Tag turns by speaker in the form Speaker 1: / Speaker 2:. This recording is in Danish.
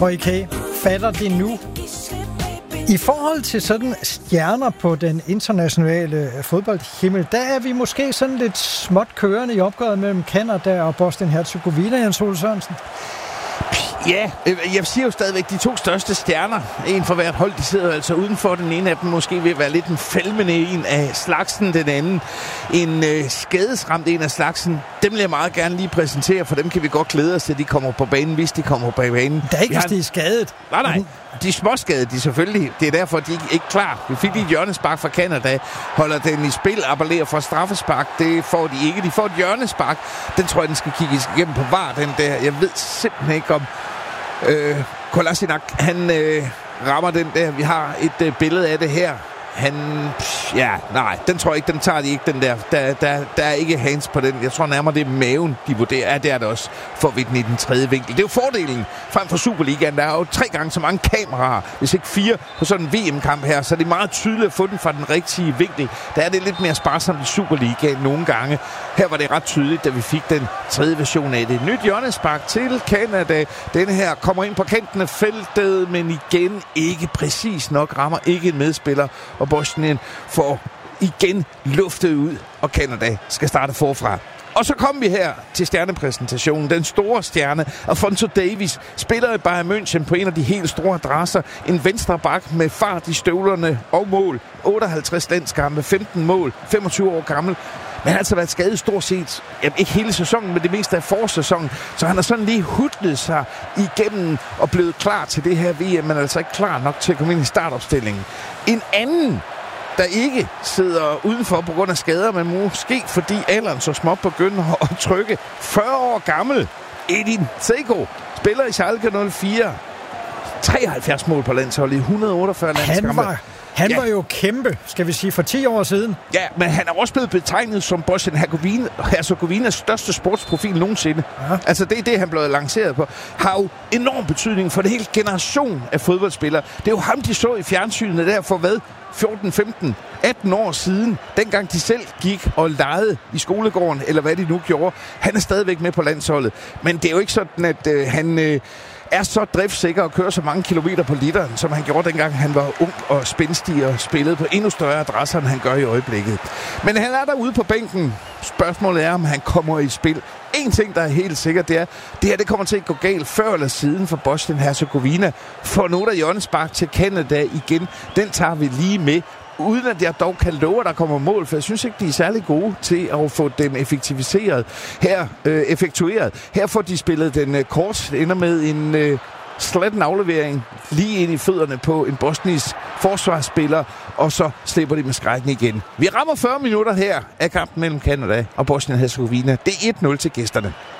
Speaker 1: Okay, fatter det nu? I forhold til sådan stjerner på den internationale fodboldhimmel, der er vi måske sådan lidt småt kørende i opgøret mellem Canada og Bosnien-Herzegovina, Jens Ole Sørensen.
Speaker 2: Ja, jeg siger jo stadigvæk, de to største stjerner, en for hvert hold, de sidder altså udenfor. Den ene af dem måske vil være lidt en falmende en af slagsen, den anden en skadesramt en af slagsen. Dem vil jeg meget gerne lige præsentere, for dem kan vi godt glæde os til, at de kommer på banen, hvis de kommer på banen.
Speaker 1: Det er ikke, hvis de er skadet.
Speaker 2: Nej. De er småskadede, de selvfølgelig. Det er derfor, de ikke er klar. Vi fik lige et hjørnespark fra Canada. Holder den i spil, appellerer for straffespark. Det får de ikke. De får et hjørnespark. Den tror jeg, den skal kigges igennem på VAR, den der. Jeg ved simpelthen ikke om Kolasinac, han rammer den der. Vi har et billede af det her. Den tror jeg ikke, den tager de ikke, den der. Der er ikke hands på den. Jeg tror nærmere, det er maven, de vurderer. Ja, det er det også, får vi den i den tredje vinkel. Det er jo fordelen frem for Superligaen. Der er jo 3 gange så mange kameraer, hvis ikke 4 på sådan en VM-kamp her, så det er meget tydeligt at få den fra den rigtige vinkel. Der er det lidt mere sparsomt i Superligaen nogle gange. Her var det ret tydeligt, da vi fik den tredje version af det. Nyt hjørnespark til Canada. Denne her kommer ind på kanten af feltet, men igen ikke præcis nok. Rammer ikke en medspiller. Og Bosnien får igen luftet ud, og Canada skal starte forfra. Og så kom vi her til stjernepræsentationen. Den store stjerne, Alphonso Davies, spiller i Bayern München på en af de helt store adresser. En venstre bak med fart i støvlerne og mål. 58 landskampe, 15 mål, 25 år gammel. Men han har altså været skadet stort set, ikke hele sæsonen, men det meste af forsæsonen. Så han har sådan lige hudlet sig igennem og blevet klar til det her VM, men altså ikke klar nok til at komme ind i startopstillingen. En anden, der ikke sidder udenfor på grund af skader, men måske fordi alderen så småt begynder at trykke. 40 år gammel, Edin Dzeko, spiller i Schalke 04. 73 mål på landsholdet i 148 landskampe.
Speaker 1: Han var jo kæmpe, skal vi sige, for 10 år siden.
Speaker 2: Ja, men han er også blevet betegnet som Bosnien-Herzegovinas største sportsprofil nogensinde. Ja. Altså det er det, han blev lanceret på. Har jo enorm betydning for det hele generation af fodboldspillere. Det er jo ham, de så i fjernsynet der for 14, 15, 18 år siden. Dengang de selv gik og legede i skolegården, eller hvad de nu gjorde. Han er stadigvæk med på landsholdet. Men det er jo ikke sådan, at han er så driftsikker og kører så mange kilometer på literen, som han gjorde dengang han var ung og spændstig og spillede på endnu større adresser, end han gør i øjeblikket. Men han er derude på bænken. Spørgsmålet er, om han kommer i spil. En ting, der er helt sikkert, det er, det kommer til at gå galt før eller siden for Bosnien-Herzegovina. For nu der hjørnespark til Canada igen. Den tager vi lige med. Uden at jeg dog kan love, at der kommer mål, for jeg synes ikke, de er særlig gode til at få dem effektueret. Her får de spillet den kort, ender med en slatten aflevering lige ind i fødderne på en bosnisk forsvarsspiller, og så slipper de med skrækken igen. Vi rammer 40 minutter her af kampen mellem Canada og Bosnien-Herzegovina. Det er 1-0 til gæsterne.